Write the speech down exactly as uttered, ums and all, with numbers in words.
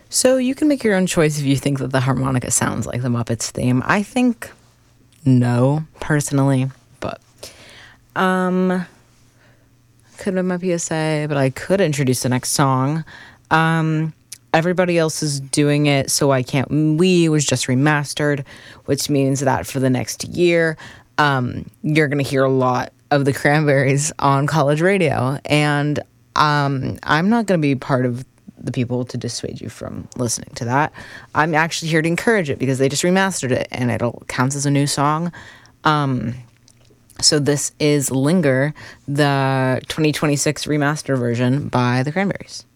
So you can make your own choice if you think that the harmonica sounds like the Muppets theme. I think no, personally, but um, could have my P S A, but I could introduce the next song. Um, everybody else is doing it, so I can't. We was just remastered, which means that for the next year, um, you're gonna hear a lot of the Cranberries on college radio, and um, I'm not gonna be part of the people to dissuade you from listening to that. I'm actually here to encourage it because they just remastered it and it'll counts as a new song. Um, so this is Linger, the twenty twenty-six remaster version by the Cranberries.